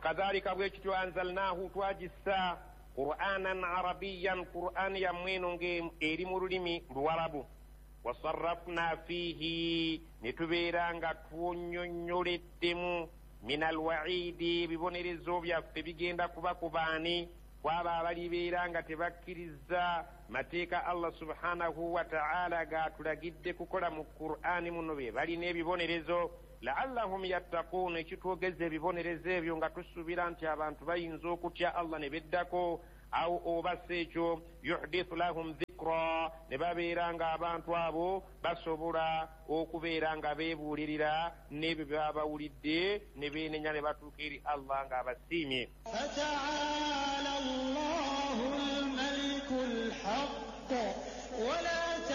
wakadhalika bwekityo anzalnahu twagissa qur'anan arabiyan qur'an yamweno eri mu lulimi luwarabu wasarrafna fihi netubeera nga twonyonyoleddemu min alwaidi ebibonerezo byaffe bigenda kuba ku baani kwabo abalibeera nga tebakkiriza mateeka Allah subhanahu wa ta'ala gatulagidde kukola mu qur'ani muno be balina ebibonerezo la'allahum yattaqun ekitwogeza ebibonerezo ebyo nga tusuubira nti abantu bayinza okutya Allah ne beddako aw obasa ekyo yuhdithu lahum dhikra ne babeera nga abantu abo basobola okubeera nga beebuulirira n'ebyo byabawulidde ne beenenya ne batuuka eri Allah nga abasiimye. Fata'ala Allahu al-maliku al-haqq wa la